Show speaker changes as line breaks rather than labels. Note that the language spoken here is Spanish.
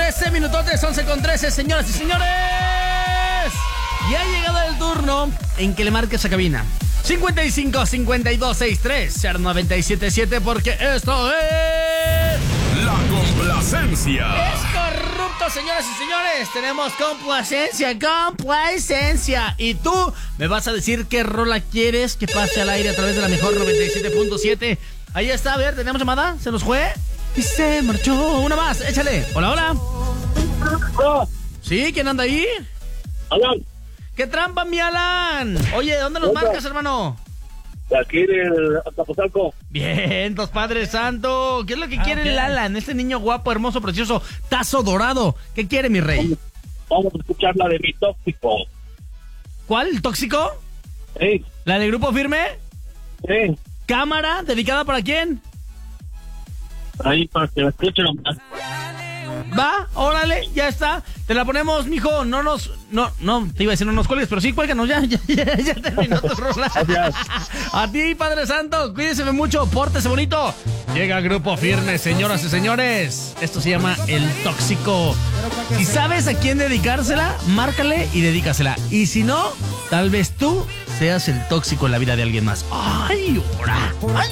13 minutotes, 11:13, señoras y señores. Y ha llegado el turno en que le marques a cabina 55 52 63 0977, porque esto es
La Complacencia.
Es corrupto, señoras y señores. Tenemos complacencia. Y tú me vas a decir qué rola quieres que pase al aire a través de la mejor 97.7. Ahí está, a ver, ¿tenemos llamada? ¿Se nos fue? Y se marchó. Una más, échale. Hola, hola.
Hola.
¿Sí? ¿Quién anda ahí?
Alan,
¡Qué trampa, mi Alan! Oye, ¿dónde nos
Hola.
marcas, hermano?
de aquí del Azcapotzalco.
Bien, dos Padre Santo. ¿Qué es lo que quiere el Alan? Este niño guapo, hermoso, precioso, tazo dorado. ¿Qué quiere, mi rey?
Vamos a escuchar la de Mi Tóxico.
¿Cuál? ¿El tóxico?
Sí,
¿La de Grupo Firme?
sí.
¿Cámara? ¿Dedicada para quién?
Ahí para que la escuchen.
Va, órale, ya está. Te la ponemos, mijo. No, te iba a decir no nos cuelgues, pero sí, cuélganos ya terminó tu rola.
Gracias.
A ti, Padre Santo, cuídese mucho, pórtese bonito. Llega Grupo Firme, señoras y señores. Esto se llama El Tóxico. Si sabes a quién dedicársela, márcale y dedícasela. Y si no, tal vez tú seas el tóxico en la vida de alguien más. ¡Ay, ahora! ¡Ay!